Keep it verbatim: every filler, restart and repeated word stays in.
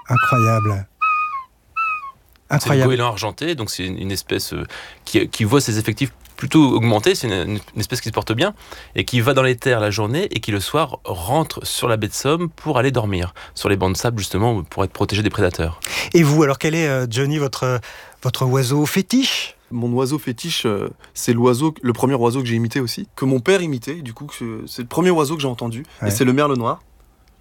Incroyable. C'est le goéland argenté, donc c'est une espèce qui, qui voit ses effectifs plutôt augmenter. C'est une, une espèce qui se porte bien et qui va dans les terres la journée et qui le soir rentre sur la baie de Somme pour aller dormir sur les bancs de sable, justement pour être protégé des prédateurs. Et vous, alors quel est, Johnny, votre, votre oiseau fétiche ? Mon oiseau fétiche, euh, c'est l'oiseau, le premier oiseau que j'ai imité aussi, que mon père imitait. Du coup, que c'est le premier oiseau que j'ai entendu, ouais. Et c'est le merle noir.